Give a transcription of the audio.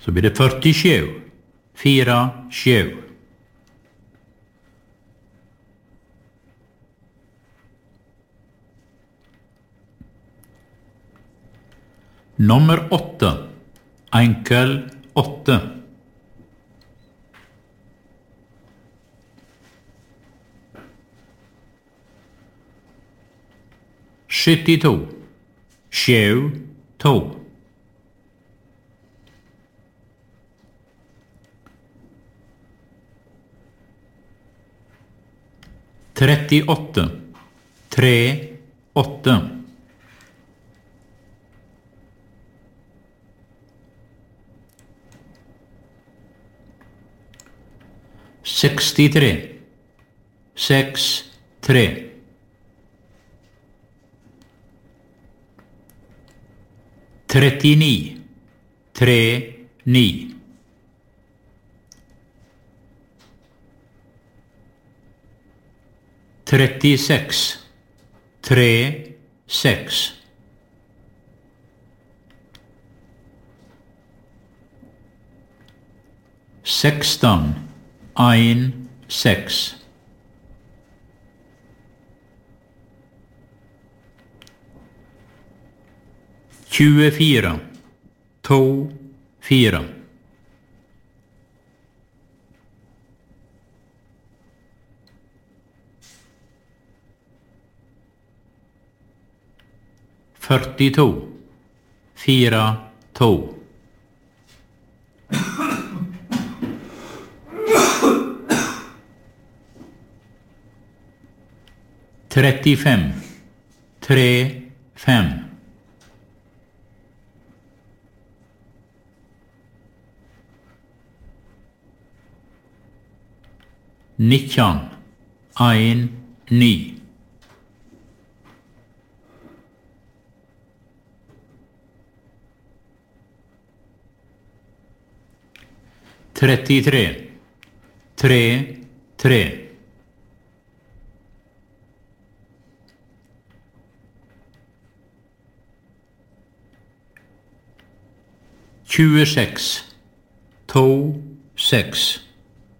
Så blir det 47. 47. Nummer 8. Enkel 8. Syttito. 72. Trettiåtte. 38. Sekstitre. 63. Trettini. 39. Trettiseks. 36. Sekstan. 16. Tjuefire. 24. Førtito. 42. Trettifem. 35. Nitjan. 19. Trettitre. 33. Tjueseks. 26.